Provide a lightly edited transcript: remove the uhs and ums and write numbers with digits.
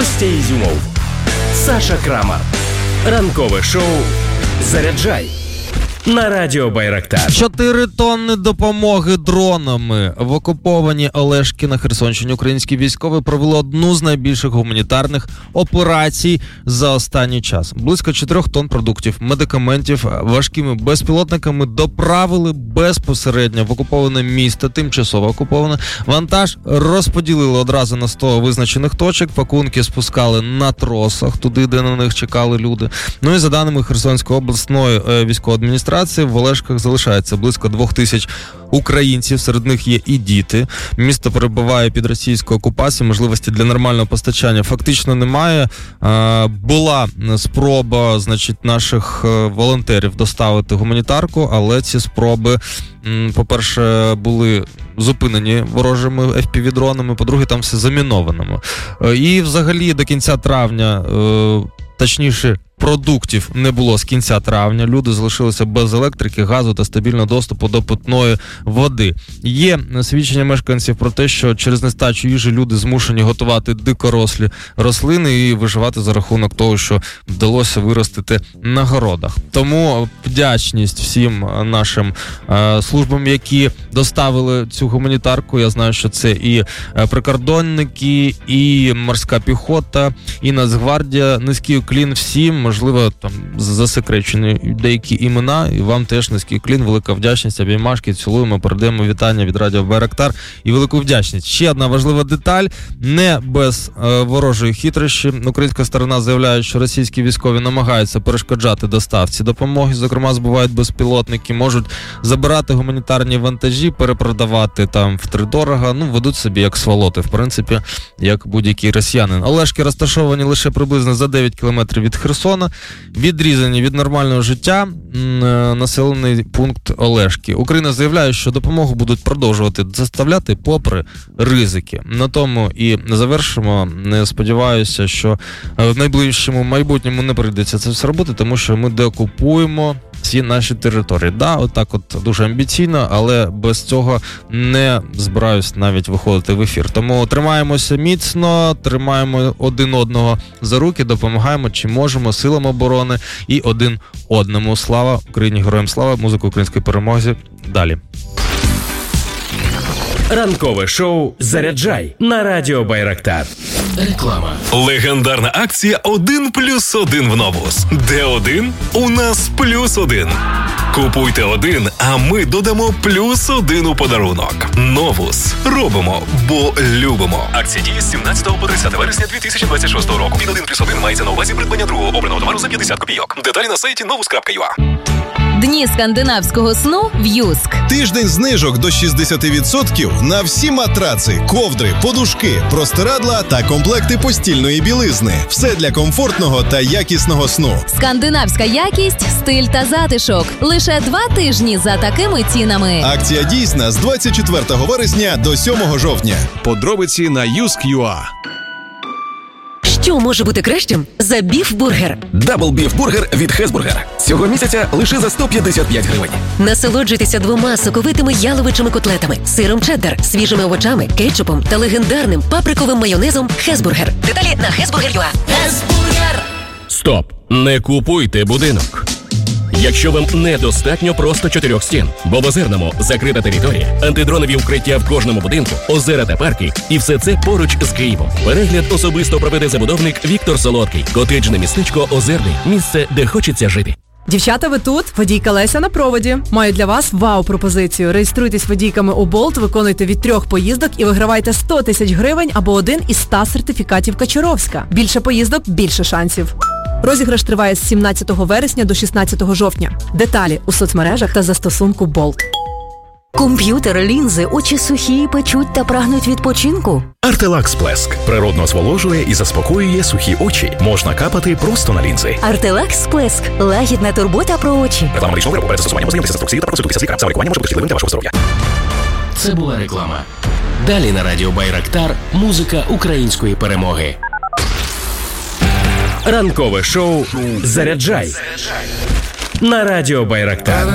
Костя Ізюмов, Саша Крамар. Ранкове шоу «Заряджай» на Радіо Байрактар. 4 тонни допомоги дронами. В окупованій Олешці на Херсонщині українські військові провели одну з найбільших гуманітарних операцій за останній час. Близько 4 тонн продуктів, медикаментів важкими безпілотниками доправили безпосередньо в окуповане місто, тимчасово окуповане. Вантаж розподілили одразу на 100 визначених точок, пакунки спускали на тросах, туди, де на них чекали люди. Ну і за даними Херсонської обласної військової адміністрації, в Олешках залишається близько 2000 українців, серед них є і діти. Місто перебуває під російською окупацією, можливості для нормального постачання фактично немає. Була спроба, наших волонтерів доставити гуманітарку, але ці спроби, по-перше, були зупинені ворожими FPV-дронами, по-друге, там все заміновано. І взагалі до кінця травня, точніше, продуктів не було з кінця травня. Люди залишилися без електрики, газу та стабільного доступу до питної води. Є свідчення мешканців про те, що через нестачу їжі люди змушені готувати дикорослі рослини і виживати за рахунок того, що вдалося виростити на городах. Тому вдячність всім нашим службам, які доставили цю гуманітарку. Я знаю, що це і прикордонники, і морська піхота, і Нацгвардія. Низький уклін всім. Можливо, там засекречені деякі імена, і вам теж низький уклін, велика вдячність, обіймашки, цілуємо, передаємо вітання від Радіо Байрактар і велику вдячність. Ще одна важлива деталь, не без ворожої хитрощі. Українська сторона заявляє, що російські військові намагаються перешкоджати доставці допомоги, зокрема збивають безпілотники, можуть забирати гуманітарні вантажі, перепродавати там втридорога, ведуть собі як сволоти, в принципі, як будь-який росіянин. Олешки розташовані лише приблизно за 9 кілометрів від Херсона, відрізані від нормального життя населений пункт Олешки. Україна заявляє, що допомогу будуть продовжувати доставляти попри ризики. На тому і завершимо. Не сподіваюся, що в найближчому майбутньому не прийдеться це все робити, тому що ми деокупуємо всі наші території. Отак дуже амбіційно, але без цього не збираюсь навіть виходити в ефір. Тому тримаємося міцно, тримаємо один одного за руки, допомагаємо, чи можемо, силам оборони і один одному. Слава Україні, героям слава, музика української перемоги. Далі. Ранкове шоу «Заряджай» на Радіо Байрактар. Реклама. Легендарна акція 1+1 в Новус. Де 1? У нас +1. Купуйте 1, а ми додамо +1 у подарунок. Новус. Робимо, бо любимо. Акція діє з 17 по 30 вересня 2026 року. Під 1+1 мається на увазі придбання другого обраного товару за 50 копійок. Деталі на сайті novus.ua. Дні скандинавського сну в Юск. Тиждень знижок до 60% на всі матраци, ковдри, подушки, простирадла та комплекти постільної білизни. Все для комфортного та якісного сну. Скандинавська якість, стиль та затишок. Лише 2 тижні за такими цінами. Акція дійсна з 24 вересня до 7 жовтня. Подробиці на yusk.ua. Що може бути кращим за біф-бургер? Дабл біф-бургер від Хезбургер. Цього місяця лише за 155 гривень. Насолоджуйтеся 2 соковитими яловичими котлетами, сиром чеддер, свіжими овочами, кетчупом та легендарним паприковим майонезом Хезбургер. Деталі на Хезбургер.ua. Хезбургер! Стоп! Не купуйте будинок. Якщо вам недостатньо просто 4 стін, бо в Озерному закрита територія, антидронові укриття в кожному будинку, озера та парки, і все це поруч з Києвом. Перегляд особисто проведе забудовник Віктор Солодкий. Котеджне містечко Озерний. Місце, де хочеться жити. Дівчата, ви тут? Водійка Леся на проводі. Маю для вас вау-пропозицію. Реєструйтесь водійками у Болт, виконуйте від 3 поїздок і вигравайте 100 тисяч гривень або один із 100 сертифікатів Качуровська. Більше поїздок – більше шансів. Розіграш триває з 17 вересня до 16 жовтня. Деталі у соцмережах та застосунку Болт. Комп'ютер, лінзи, очі сухі, печуть та прагнуть відпочинку? Артелакс Сплеск. Природно зволожує і заспокоює сухі очі. Можна капати просто на лінзи. Артелакс Сплеск. Лагідна турбота про очі. Реклама медичного виробу. Перед застосуванням ознайомтеся з інструкцією та проконсультуйтеся з лікарем. Саме лікування може бути шкідливим для вашого здоров'я. Це була реклама. Далі на Радіо Байрактар музика української перемоги. Ранкове шоу «Заряджай» на Радіо Байрактар.